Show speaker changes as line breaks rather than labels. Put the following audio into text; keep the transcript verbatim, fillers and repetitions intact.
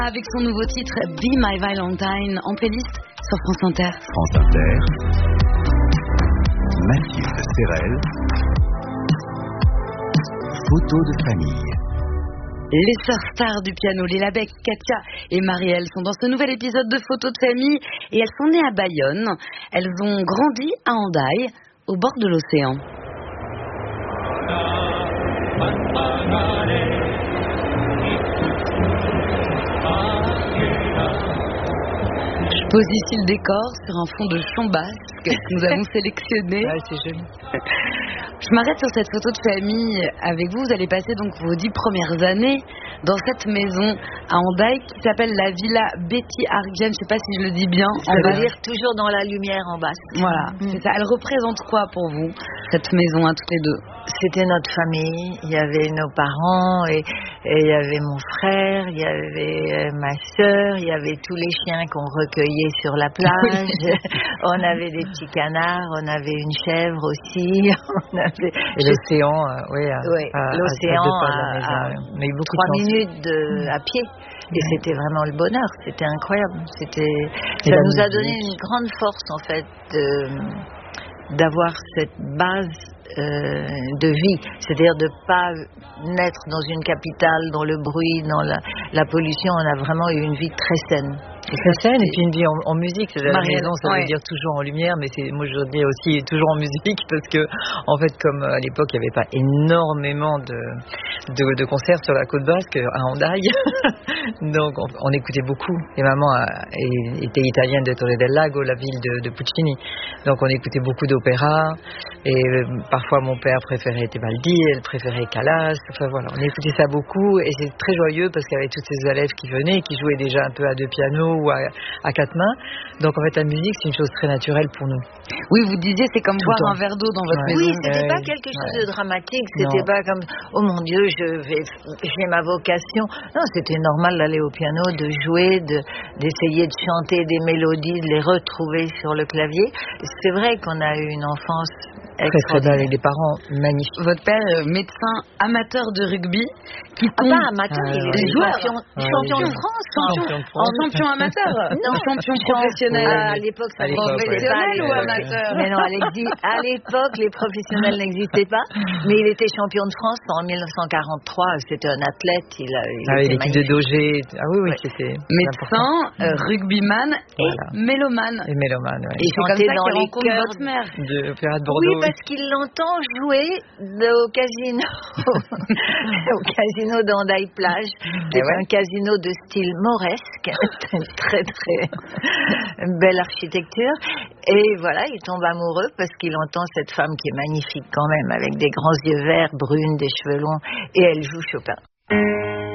Avec son nouveau titre Be My Valentine en playlist sur France Inter.
France Inter, Mathilde Serrel, photo de famille.
Les sœurs stars du piano, Léla Becq, Katia et Marielle sont dans ce nouvel épisode de Photos de famille et elles sont nées à Bayonne. Elles ont grandi à Hendaye, au bord de l'océan. Je pose ici le décor sur un fond de champ basque que nous avons sélectionné.
Ouais, c'est joli.
Je m'arrête sur cette photo de famille avec vous. Vous allez passer donc vos dix premières années dans cette maison à Hendaye qui s'appelle la Villa Betty Argent. Je ne sais pas si je le dis bien.
Ça veut dire toujours dans la lumière en bas.
Voilà, mmh. c'est ça. Elle représente quoi pour vous, cette maison à toutes les deux?
C'était notre famille. Il y avait nos parents et, et il y avait mon frère, il y avait ma sœur, il y avait tous les chiens qu'on recueillait sur la plage. On avait des petits canards, on avait une chèvre aussi. On avait...
Et l'océan, euh, oui, à,
oui,
à,
l'océan
à,
à, à, à
mais beaucoup
trois
de
minutes de, à pied. Et ouais. C'était vraiment le bonheur. C'était incroyable. C'était, ça nous
musique.
a donné une grande force en fait de, d'avoir cette base euh, de vie, c'est-à-dire de ne pas naître dans une capitale, dans le bruit, dans la, la pollution. On a vraiment eu une vie très saine.
Très saine et puis une vie en, en musique. C'est-à-dire la maison, ça
ouais.
veut dire toujours en lumière, mais c'est, moi je dis aussi toujours en musique parce que en fait, comme à l'époque il n'y avait pas énormément de, de, de concerts sur la côte basque à Hendaye, donc on, on écoutait beaucoup. Et maman a, et, était italienne de Torre del Lago, la ville de, de Puccini, donc on écoutait beaucoup d'opéra. Et euh, parfois mon père préférait Tebaldi, elle préférait Callas. Enfin voilà, on écoutait ça beaucoup et c'est très joyeux parce qu'il y avait toutes ces élèves qui venaient, qui jouaient déjà un peu à deux pianos ou à, à quatre mains. Donc en fait la musique c'est une chose très naturelle pour nous.
Oui, vous disiez c'est comme
Tout
boire un verre d'eau dans votre
ouais.
maison.
Oui, c'était
ouais.
pas quelque chose
ouais.
de dramatique. C'était non. pas comme oh mon Dieu, je vais, j'ai ma vocation. Non, c'était normal d'aller au piano, de jouer, de d'essayer de chanter des mélodies, de les retrouver sur le clavier. C'est vrai qu'on a eu une enfance
très très belle avec des parents magnifiques.
Votre père, euh, médecin amateur de rugby, qui
tombe... Ah, pas amateur, ah, il
est
ouais.
joueur,
champion,
ouais,
champion
ouais.
de France,
champion, champion, de France. En champion amateur, non, champion professionnel.
À l'époque, ça
professionnel
ouais.
ou amateur.
Mais non, à l'époque, les professionnels n'existaient pas. Mais il était champion de France en mille neuf cent quarante-trois. C'était un athlète. Il, a, il
ah,
était
l'équipe de Dogé. Ah oui, oui, ouais. C'était
médecin, euh, rugbyman et voilà. mélomane.
Et mélomane. Ouais.
Et
c'est comme ça
dans
qu'il
les
rencontre
cœurs
votre mère.
De l'Opéra de Bordeaux.
Oui, parce qu'il l'entend jouer au casino, au casino d'Hendaye Plage, qui est ouais. un casino de style mauresque, très très belle architecture. Et voilà, il tombe amoureux parce qu'il entend cette femme qui est magnifique quand même, avec des grands yeux verts, brunes, des cheveux longs, et elle joue Chopin.